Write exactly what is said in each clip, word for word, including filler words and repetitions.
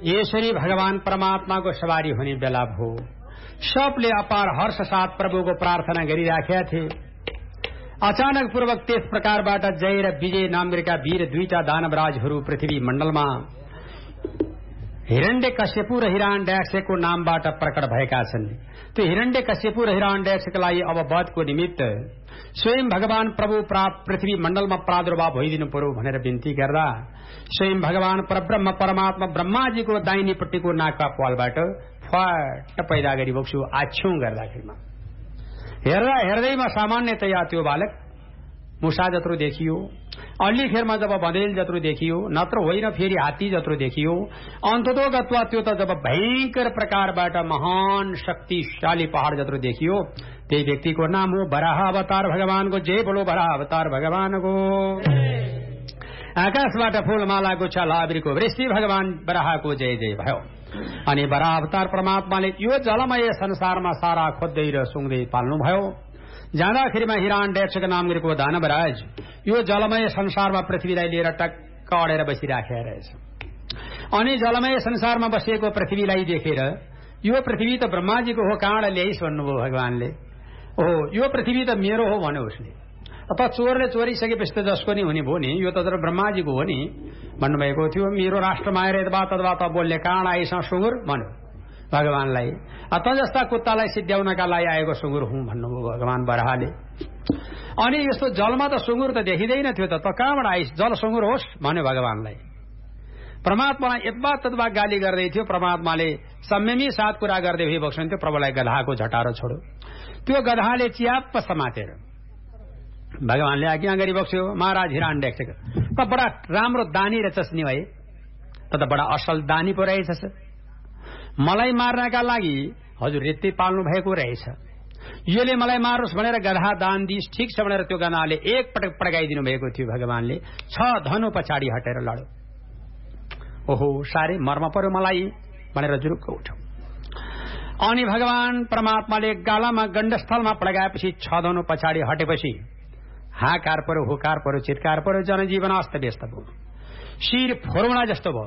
यसरी भगवान परमात्माको सवारी हुने बेला भो। सबले अपार हर्ष साथ प्रभुको प्रार्थना गरिराखेका थिए। अचानक पूर्वक त्यस प्रकारबाट जय र विजय नामका वीर दुईटा दानवराजहरू पृथ्वी मण्डलमा हिरण्यकश्यपु र हिरण्यकश्यपको नामबाट प्रकट भएका छन्। त्यो हिरण्यकश्यपु र हिरण्यकश्यका लागि अब वधको निमित्त स्वयं भगवान प्रभु पृथ्वी मण्डलमा प्रादुर्भाव भइदिनु पर्यो भनेर विन्ती गर्दा स्वयं भगवान परब्रह्म परमात्मा ब्रह्माजीको दाहिनेपट्टिको नाकका पालबाट फट पैदा गरी बक्सु आछ्यौं गर्दाखेरिमा हेर्दा हेर्दैमा सामान्यतया त्यो बालक मुसा जत्रो देखियो, अल्लीखेरमा जब बँदेल जत्रो देखियो, नत्र होइन फेरि हात्ती जत्रो देखियो, अन्ततोगत्वा त्यो त जब भयंकर प्रकारबाट महान शक्तिशाली पहाड़ जत्रो देखियो, त्यही व्यक्तिको नाम हो वराह अवतार भगवानको। जय बोलो वराह अवतार भगवानको। आकाशबाट फूलमाला गुच्छा लाबिरको वृष्टि भगवान वराहको जय जय भयो। अनि वराह अवतार परमात्माले यो जलमय संसारमा सारा खोज्दै र सुँग्दै पाल्नुभयो। जाँदाखेरिमा हिरण्यकश्यका नाम गरेको दानवराज यो जलमय संसारमा पृथ्वीलाई लिएर टक्क अडेर बसिराखेका रहेछ। अनि जलमय संसारमा बसिएको पृथ्वीलाई देखेर यो पृथ्वी त ब्रह्माजीको हो, कहाँबाट ल्याइस् भन्नुभयो भगवानले। ओहो, यो पृथ्वी त मेरो हो भन्यो उसले। अत चोरले चोरिसकेपछि त जसको नि हुने भयो नि, यो त ब्रह्माजीको हो नि भन्नुभएको थियो। मेरो राष्ट्रमा आएर यदवा तदवा त बोल्ने कहाँ आइस सुँगुर भन्यो भगवानलाई। अत जस्ता कुत्तालाई सिद्ध्याउनका लागि आएको सुँगुर हुँ भन्नुभयो भगवान वराहले। अनि यस्तो जलमा त सुँगुर त देखिँदैन थियो, त कहाँबाट आइस, जल सुँगुर होस् भन्यो भगवानलाई। परमात्मालाई यदवा तदवा गाली गर्दै थियो। परमात्माले संयमी साथ कुरा गर्दै भए बक्सन्थ्यो। प्रभुलाई गधाको झटारो छोड्यो। त्यो गधाले च्याप्प समातेर भगवानले आज्ञा गरी बक्स्यो, महाराज हिरण्यकश्यक त बडा राम्रो दानी रहेछस् नि भाइ, त त बडा असल दानी पो रहेछस्। मलाई मार्नका लागि हजुर रेत्तै पाल्नु भएको रहेछ। यसले मलाई मारोस् भनेर गधा दान दिइस्, ठिक छ भनेर त्यो गधाले एक पटक पड्काइदिनु भएको थियो। भगवानले छ धनु पछाडि हटेर लड्यो। ओहो, साह्रै मर्म पर्यो मलाई भनेर जुरुक्क उठ्यो। अनि भगवान परमात्माले गालामा गण्डस्थलमा पड्काएपछि छ धनु पछाडि हटेपछि हाकार पर्यो, हुकार पर्यो, चित्कार पर्यो, जनजीवन अस्त व्यस्त भयो, शिर फोर्मुला जस्तो भयो।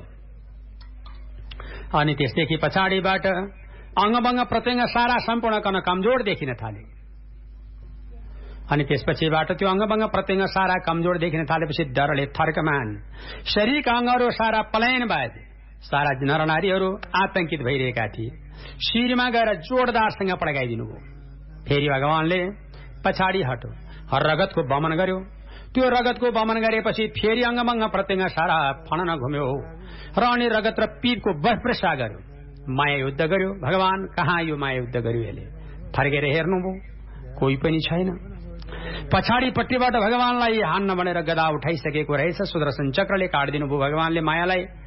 अनि त्यसदेखि पछाडिबाट अंगभंग प्रत्यंग सारा सम्पूर्ण कन कमजोर देखिन थाले। अनि त्यसपछिबाट त्यो अंगभंग प्रत्यंग सारा कमजोर देखिन थालेपछि डरले थर्कमान शरीरका अंगहरू सारा पलायन भए। सारा नरनारीहरू आतंकित भइरहेका थिए। शिरमा गएर जोरदारसँग पड्काइदिनु भयो। फेरि भगवानले पछाडि हट्यो, रगतको बमन गर्यो। त्यो रगतको बमन गरेपछि फेरि अंगभंग प्रत्यंग सारा फणन घुम्यो र अनि रगत र पीपको बर्फसा गर्यो। माया युद्ध गर्यो। भगवान कहाँ यो माया युद्ध गर्यो? यसले फर्केर हेर्नुभयो, कोही पनि छैन। पछाडिपट्टिबाट भगवानलाई हान्न भनेर गदा उठाइसकेको रहेछ। सुदर्शन चक्रले काटिदिनु भयो भगवानले मायालाई।